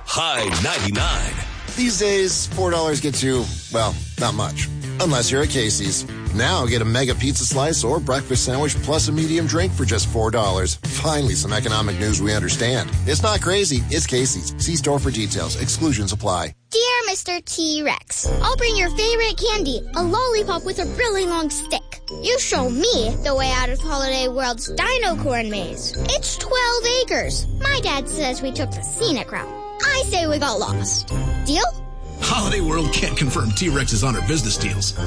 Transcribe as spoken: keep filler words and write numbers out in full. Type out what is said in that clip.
High ninety-nine. These days, four dollars gets you, well, not much. Unless you're at Casey's. Now get a mega pizza slice or breakfast sandwich plus a medium drink for just four dollars. Finally, some economic news we understand. It's not crazy. It's Casey's. See store for details. Exclusions apply. Dear Mister T-Rex, I'll bring your favorite candy, a lollipop with a really long stick. You show me the way out of Holiday World's Dino Corn Maze. It's twelve acres. My dad says we took the scenic route. I say we got lost. Deal? Holiday World can't confirm T-Rex is on our business deals.